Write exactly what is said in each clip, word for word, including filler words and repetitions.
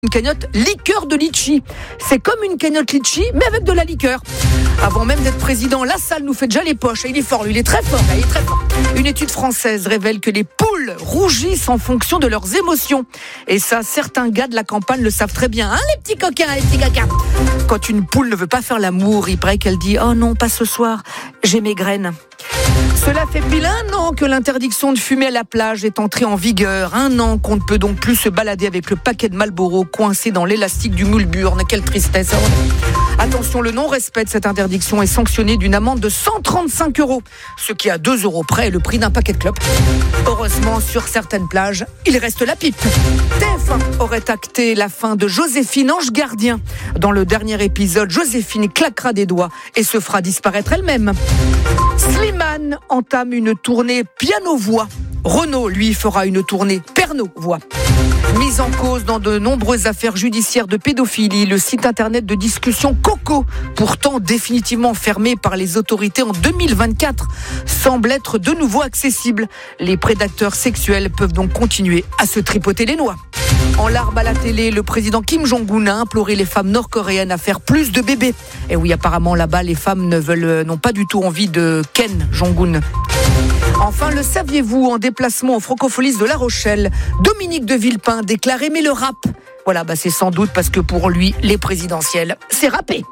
Une cagnotte liqueur de litchi. C'est comme une cagnotte litchi, mais avec de la liqueur. Avant même d'être président, Lassalle nous fait déjà les poches. Et il est fort, lui, il est très fort, il est très fort. Une étude française révèle que les poules rougissent en fonction de leurs émotions. Et ça, certains gars de la campagne le savent très bien. Hein, les petits coquins, les petits coquins. Quand une poule ne veut pas faire l'amour, il paraît qu'elle dit « Oh non, pas ce soir, j'ai mes graines ». Cela fait pile un an que l'interdiction de fumer à la plage est entrée en vigueur. Un an qu'on ne peut donc plus se balader avec le paquet de Marlboro coincé dans l'élastique du moule-burne. Quelle tristesse. Attention, le non-respect de cette interdiction est sanctionné d'une amende de cent trente-cinq euros, ce qui à deux euros près est le prix d'un paquet de clopes. Heureusement, sur certaines plages, il reste la pipe. T F un aurait acté la fin de Joséphine Ange Gardien. Dans le dernier épisode, Joséphine claquera des doigts et se fera disparaître elle-même. Slimane entame une tournée piano-voix. Renaud, lui, fera une tournée perno-voix. Mise en cause dans de nombreuses affaires judiciaires de pédophilie, le site internet de discussion Coco, pourtant définitivement fermé par les autorités en deux mille vingt-quatre, semble être de nouveau accessible. Les prédateurs sexuels peuvent donc continuer à se tripoter les noix. En larmes à la télé, le président Kim Jong-un a imploré les femmes nord-coréennes à faire plus de bébés. Et oui, apparemment là-bas, les femmes ne veulent, n'ont pas du tout envie de Ken Jong-un. Enfin, le saviez-vous, en déplacement au Francofolis de La Rochelle, Dominique de Villepin déclare aimer le rap. Voilà, bah c'est sans doute parce que pour lui, les présidentielles, c'est rappé.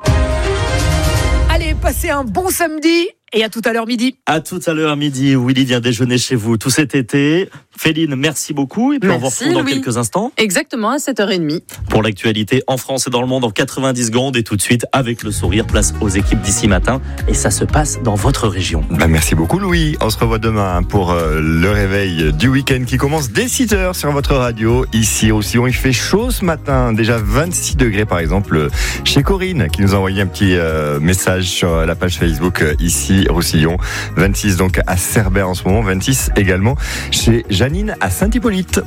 Allez, passez un bon samedi et à tout à l'heure midi. À tout à l'heure midi, Willy vient déjeuner chez vous tout cet été. Féline, merci beaucoup. Et puis merci, on vous retrouve dans Louis. quelques instants. Exactement, à sept heures trente. Pour l'actualité en France et dans le monde en quatre-vingt-dix secondes. Et tout de suite, avec le sourire, place aux équipes d'ici matin. Et ça se passe dans votre région. Bah merci beaucoup, Louis. On se revoit demain pour euh, le réveil du week-end qui commence dès six heures sur votre radio. Ici au Roussillon, il fait chaud ce matin. Déjà vingt-six degrés, par exemple, chez Corinne, qui nous a envoyé un petit euh, message sur la page Facebook euh, ici, Roussillon. vingt-six donc à Cerbère en ce moment. vingt-six également chez Janine à Saint-Hippolyte.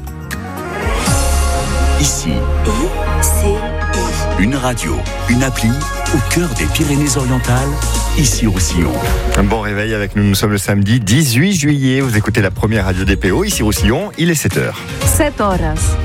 Ici, une radio, une appli au cœur des Pyrénées-Orientales, ici Roussillon. Un bon réveil avec nous, nous sommes le samedi dix-huit juillet. Vous écoutez la première radio D P O, ici Roussillon, il est sept heures. sept heures.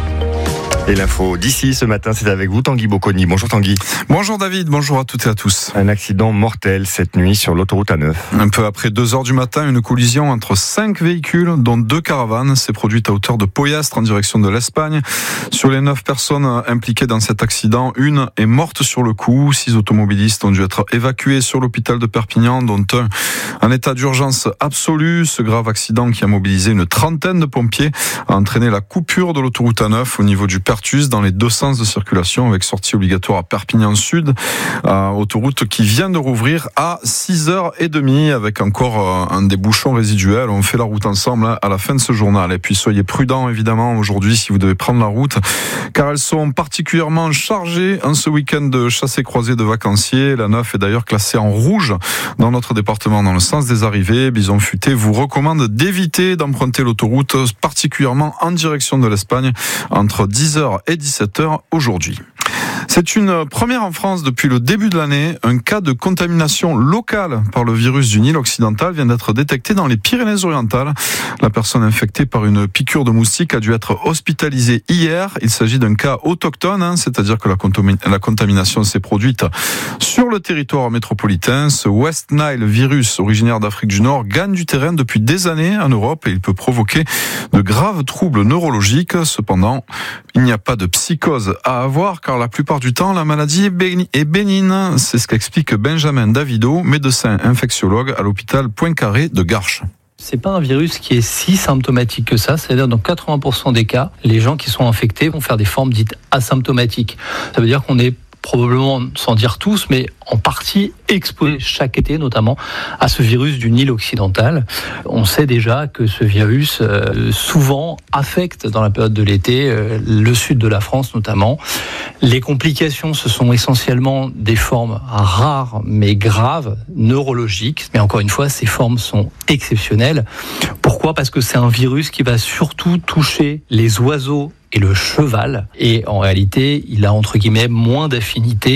Et l'info d'ici ce matin, c'est avec vous, Tanguy Bocconi. Bonjour Tanguy. Bonjour David, bonjour à toutes et à tous. Un accident mortel cette nuit sur l'autoroute A neuf. Un peu après deux heures du matin, une collision entre cinq véhicules, dont deux caravanes, s'est produite à hauteur de Poyastre en direction de l'Espagne. Sur les neuf personnes impliquées dans cet accident, une est morte sur le coup. Six automobilistes ont dû être évacués sur l'hôpital de Perpignan, dont un en état d'urgence absolue. Ce grave accident qui a mobilisé une trentaine de pompiers a entraîné la coupure de l'autoroute A neuf au niveau du Pertus dans les deux sens de circulation, avec sortie obligatoire à Perpignan Sud, euh, autoroute qui vient de rouvrir à six heures trente, avec encore euh, un des bouchons résiduels. On fait la route ensemble hein, à la fin de ce journal. Et puis soyez prudents évidemment aujourd'hui si vous devez prendre la route, car elles sont particulièrement chargées en ce week-end de chassé-croisé de vacanciers. La neuf est d'ailleurs classée en rouge dans notre département dans le sens des arrivées. Bison Futé vous recommande d'éviter d'emprunter l'autoroute, particulièrement en direction de l'Espagne, entre dix heures et dix-sept heures aujourd'hui. C'est une première en France depuis le début de l'année. Un cas de contamination locale par le virus du Nil occidental vient d'être détecté dans les Pyrénées-Orientales. La personne infectée par une piqûre de moustique a dû être hospitalisée hier. Il s'agit d'un cas autochtone, hein, c'est-à-dire que la, contamin- la contamination s'est produite sur le territoire métropolitain. Ce West Nile virus originaire d'Afrique du Nord gagne du terrain depuis des années en Europe et il peut provoquer de graves troubles neurologiques. Cependant, il n'y a pas de psychose à avoir car la plupart du temps, la maladie est bénigne. C'est ce qu'explique Benjamin Davido, médecin infectiologue à l'hôpital Poincaré de Garches. C'est pas un virus qui est si symptomatique que ça, c'est-à-dire dans quatre-vingts pour cent des cas, les gens qui sont infectés vont faire des formes dites asymptomatiques. Ça veut dire qu'on est probablement, sans dire tous, mais en partie exposés chaque été, notamment à ce virus du Nil occidental. On sait déjà que ce virus euh, souvent affecte dans la période de l'été euh, le sud de la France notamment. Les complications, ce sont essentiellement des formes rares mais graves, neurologiques. Mais encore une fois, ces formes sont exceptionnelles. Pourquoi ? Parce que c'est un virus qui va surtout toucher les oiseaux et le cheval. Et en réalité, il a entre guillemets moins d'affinité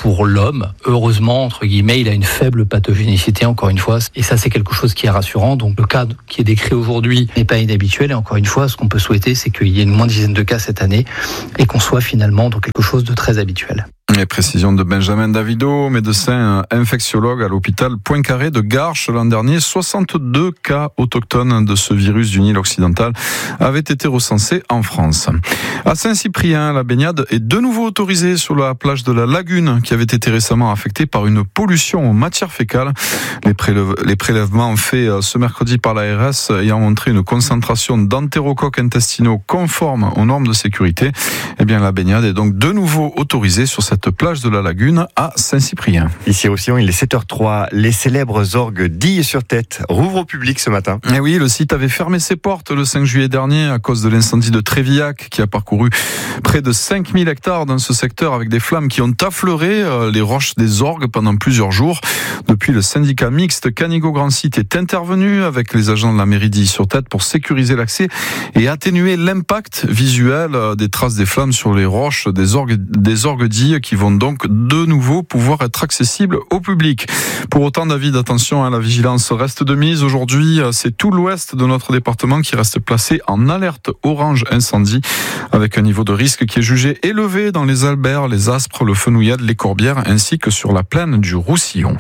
pour l'homme. Heureusement, entre guillemets, il a une faible pathogénicité, encore une fois, et ça c'est quelque chose qui est rassurant. Donc le cas qui est décrit aujourd'hui n'est pas inhabituel, et encore une fois, ce qu'on peut souhaiter, c'est qu'il y ait une moins dizaine de cas cette année et qu'on soit finalement dans quelque chose de très habituel. Les précisions de Benjamin Davido, médecin infectiologue à l'hôpital Poincaré de Garches. L'an dernier, soixante-deux cas autochtones de ce virus du Nil occidental avaient été recensés en France. À Saint-Cyprien, la baignade est de nouveau autorisée sur la plage de la Lagune, qui avait été récemment affectée par une pollution aux matières fécales. Les, prélève- les prélèvements faits ce mercredi par l'A R S ayant montré une concentration d'entérocoques intestinaux conforme aux normes de sécurité, eh bien la baignade est donc de nouveau autorisée sur cette plage de la Lagune à Saint-Cyprien. Ici aussi, il est sept heures zéro trois. Les célèbres orgues d'Ille-sur-Tête rouvrent au public ce matin. Et oui, le site avait fermé ses portes le cinq juillet dernier à cause de l'incendie de Trévillac qui a parcouru près de cinq mille hectares dans ce secteur avec des flammes qui ont affleuré les roches des orgues pendant plusieurs jours. Depuis, le syndicat mixte Canigo Grand Site est intervenu avec les agents de la mairie d'Ille-sur-Tête pour sécuriser l'accès et atténuer l'impact visuel des traces des flammes sur les roches des orgues, des orgues d'Ille qui vont donc de nouveau pouvoir être accessibles au public. Pour autant, David, attention, hein, la vigilance reste de mise. Aujourd'hui, c'est tout l'ouest de notre département qui reste placé en alerte orange incendie, avec un niveau de risque qui est jugé élevé dans les Alberts, les Aspres, le Fenouillade, les Corbières, ainsi que sur la plaine du Roussillon.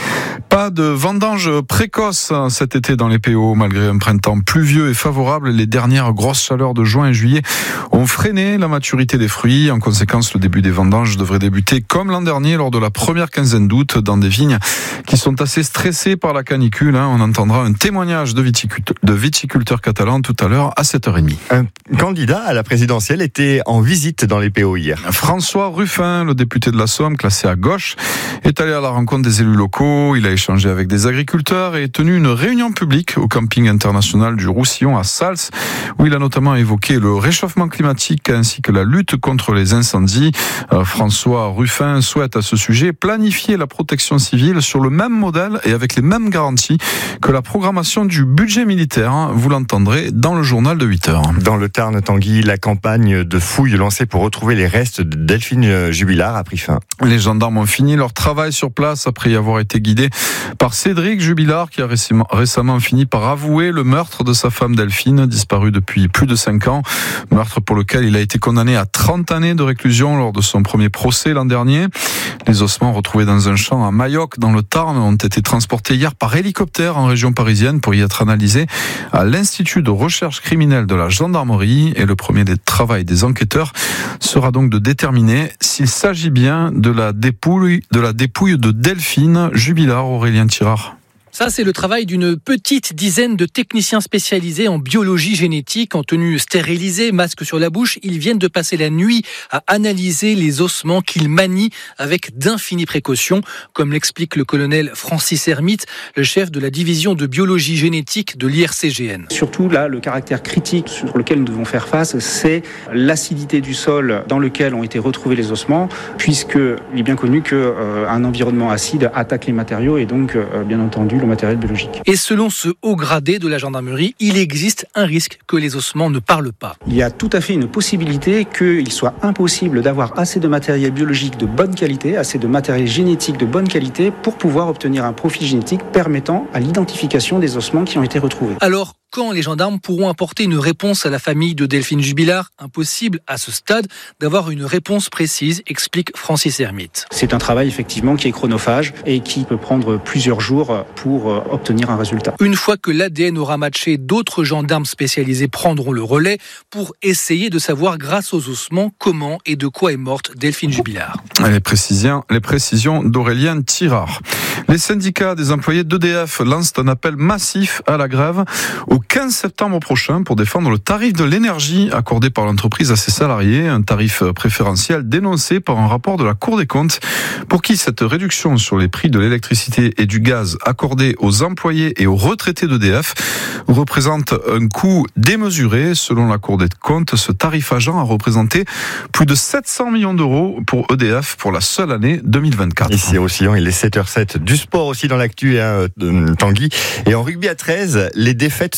Pas de vendange précoce cet été dans les P O. Malgré un printemps pluvieux et favorable, les dernières grosses chaleurs de juin et juillet ont freiné la maturité des fruits. En conséquence, le début des vendanges devrait débuter comme l'an dernier lors de la première quinzaine d'août dans des vignes qui sont assez stressées par la canicule. On entendra un témoignage de viticulteurs, de viticulteurs catalans tout à l'heure à sept heures trente. Un candidat à la présidentielle était en visite dans les P O hier. François Ruffin, le député de la Somme, classé à gauche, est allé à la rencontre des élus locaux. Il a échangé avec des agriculteurs et tenu une réunion publique au camping international du Roussillon à Sals, où il a notamment évoqué le réchauffement climatique ainsi que la lutte contre les incendies. Euh, François Ruffin souhaite à ce sujet planifier la protection civile sur le même modèle et avec les mêmes garanties que la programmation du budget militaire. Vous l'entendrez dans le journal de huit heures. Dans le Tarn, Tanguy, la campagne de fouilles lancée pour retrouver les restes de Delphine Jubilard a pris fin. Les gendarmes ont fini leur travail sur place après y avoir été guidés par Cédric Jubilard, qui a récemment, récemment fini par avouer le meurtre de sa femme Delphine, disparue depuis plus de cinq ans. Meurtre pour lequel il a été condamné à trente années de réclusion lors de son premier procès l'an dernier. Les ossements retrouvés dans un champ à Mayoc, dans le Tarn, ont été transportés hier par hélicoptère en région parisienne pour y être analysés à l'Institut de recherche criminelle de la gendarmerie. Et le premier des travaux des enquêteurs sera donc de déterminer s'il s'agit bien de la dépouille de, la dépouille de Delphine Jubilard. Aurélien Tirard. Ça, c'est le travail d'une petite dizaine de techniciens spécialisés en biologie génétique, en tenue stérilisée, masque sur la bouche. Ils viennent de passer la nuit à analyser les ossements qu'ils manient avec d'infinies précautions, comme l'explique le colonel Francis Hermite, le chef de la division de biologie génétique de l'I R C G N. Surtout, là, le caractère critique sur lequel nous devons faire face, c'est l'acidité du sol dans lequel ont été retrouvés les ossements, puisqu'il est bien connu qu'un euh, environnement acide attaque les matériaux et donc, euh, bien entendu, le matériel biologique. Et selon ce haut gradé de la gendarmerie, il existe un risque que les ossements ne parlent pas. Il y a tout à fait une possibilité qu'il soit impossible d'avoir assez de matériel biologique de bonne qualité, assez de matériel génétique de bonne qualité pour pouvoir obtenir un profil génétique permettant à l'identification des ossements qui ont été retrouvés. Alors, quand les gendarmes pourront apporter une réponse à la famille de Delphine Jubilard? Impossible à ce stade d'avoir une réponse précise, explique Francis Hermite. C'est un travail effectivement qui est chronophage et qui peut prendre plusieurs jours pour obtenir un résultat. Une fois que l'A D N aura matché, d'autres gendarmes spécialisés prendront le relais pour essayer de savoir grâce aux ossements comment et de quoi est morte Delphine Jubilard. Les précisions, les précisions d'Aurélien Tirard. Les syndicats des employés d'E D F lancent un appel massif à la grève au quinze septembre prochain pour défendre le tarif de l'énergie accordé par l'entreprise à ses salariés, un tarif préférentiel dénoncé par un rapport de la Cour des comptes pour qui cette réduction sur les prix de l'électricité et du gaz accordée aux employés et aux retraités d'E D F représente un coût démesuré. Selon la Cour des comptes, ce tarif agent a représenté plus de sept cents millions d'euros pour E D F pour la seule année deux mille vingt-quatre. Ici au Sillon, il est sept heures zéro sept. Du sport aussi dans l'actu, hein, Tanguy. Et en rugby à treize, les défaites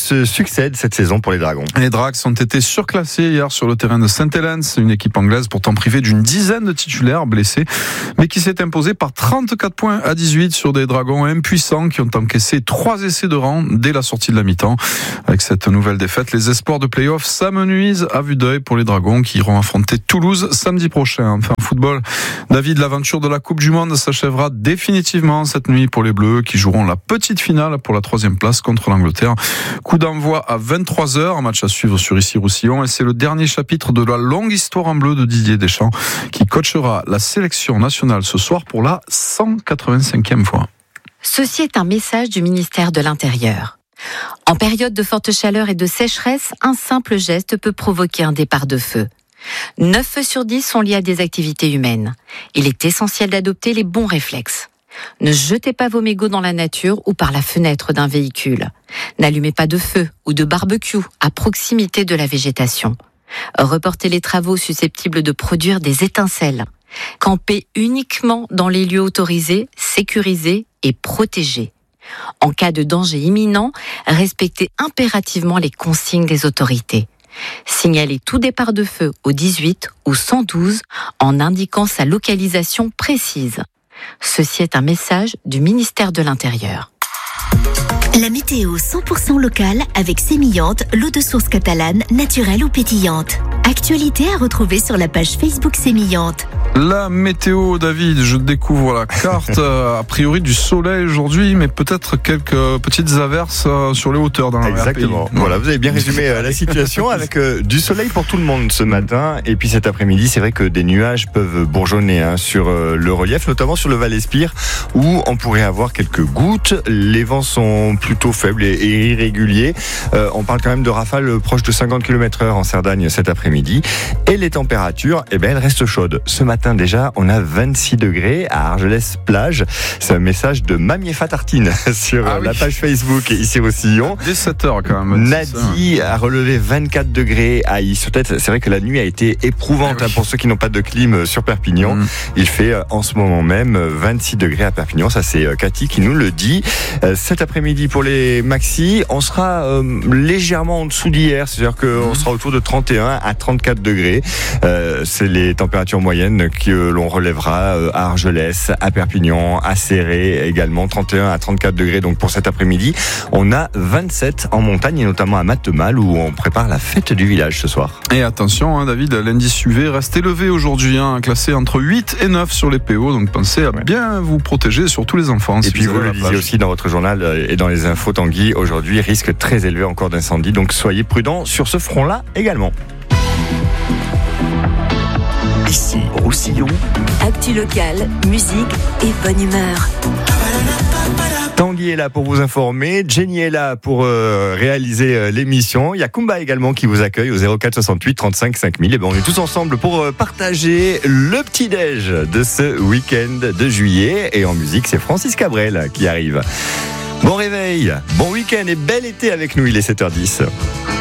se succèdent cette saison pour les Dragons. Les Drags ont été surclassés hier sur le terrain de Saint Helens, une équipe anglaise pourtant privée d'une dizaine de titulaires blessés, mais qui s'est imposée par trente-quatre points à dix-huit sur des Dragons impuissants qui ont encaissé trois essais de rang dès la sortie de la mi-temps. Avec cette nouvelle défaite, les espoirs de play-off s'amenuisent à vue d'œil pour les Dragons qui iront affronter Toulouse samedi prochain. Enfin, football, David, l'aventure de la Coupe du Monde s'achèvera définitivement cette nuit pour les Bleus qui joueront la petite finale pour la troisième place contre l'Angleterre. Coup d'envoi à vingt-trois heures, un match à suivre sur Issy-Roussillon et c'est le dernier chapitre de la longue histoire en bleu de Didier Deschamps qui coachera la sélection nationale ce soir pour la cent quatre-vingt-cinquième fois. Ceci est un message du ministère de l'Intérieur. En période de forte chaleur et de sécheresse, un simple geste peut provoquer un départ de feu. neuf feux sur dix sont liés à des activités humaines. Il est essentiel d'adopter les bons réflexes. Ne jetez pas vos mégots dans la nature ou par la fenêtre d'un véhicule. N'allumez pas de feu ou de barbecue à proximité de la végétation. Reportez les travaux susceptibles de produire des étincelles. Campez uniquement dans les lieux autorisés, sécurisés et protégés. En cas de danger imminent, respectez impérativement les consignes des autorités. Signalez tout départ de feu au dix-huit ou cent douze en indiquant sa localisation précise. Ceci est un message du ministère de l'Intérieur. La météo cent pour cent locale avec Sémillante, l'eau de source catalane, naturelle ou pétillante. Actualité à retrouver sur la page Facebook Sémillante. La météo, David, je découvre la carte, a priori du soleil aujourd'hui, mais peut-être quelques petites averses sur les hauteurs dans l'arrière-pays. Exactement. Voilà, vous avez bien résumé la situation avec euh, du soleil pour tout le monde ce matin. Et puis cet après-midi, c'est vrai que des nuages peuvent bourgeonner hein, sur euh, le relief, notamment sur le Val-Espire, où on pourrait avoir quelques gouttes. Les vents sont plutôt faibles et, et irréguliers. Euh, on parle quand même de rafales proches de cinquante kilomètres heure en Cerdagne cet après-midi. Et les températures, eh ben, elles restent chaudes. Ce matin, déjà, on a vingt-six degrés à Argelès-Plage. C'est un message de Mamie Fatartine sur ah oui. la page Facebook ici au Sillon. Dès sept heures quand même. Nadi a relevé vingt-quatre degrés à Issy-sous-Tête. C'est vrai que la nuit a été éprouvante ah oui. hein, pour ceux qui n'ont pas de clim sur Perpignan. Mmh. Il fait en ce moment même vingt-six degrés à Perpignan. Ça, c'est Cathy qui nous le dit. Cet après-midi, pour les maxi, on sera euh, légèrement en dessous d'hier. C'est-à-dire qu'on mmh. sera autour de trente et un à trente-quatre degrés. Euh, c'est les températures moyennes que l'on relèvera à Argelès, à Perpignan, à Céré également, trente et un à trente-quatre degrés. Donc pour cet après-midi, on a vingt-sept en montagne et notamment à Matemal où on prépare la fête du village ce soir. Et attention hein, David, l'indice U V reste élevé aujourd'hui, hein, classé entre huit et neuf sur les P O. Donc pensez à ouais. bien vous protéger, surtout les enfants. Et si puis vous, vous le disiez aussi dans votre journal et dans les infos Tanguy, aujourd'hui risque très élevé encore d'incendie. Donc soyez prudents sur ce front-là également. Ici, Roussillon. Actu locale, musique et bonne humeur. Tanguy est là pour vous informer, Jenny est là pour euh, réaliser euh, l'émission. Il y a Kumba également qui vous accueille au zéro quatre soixante-huit trente-cinq cinq mille. Et ben on est tous ensemble pour euh, partager le petit-déj de ce week-end de juillet. Et en musique, c'est Francis Cabrel qui arrive. Bon réveil, bon week-end et bel été avec nous, il est sept heures dix.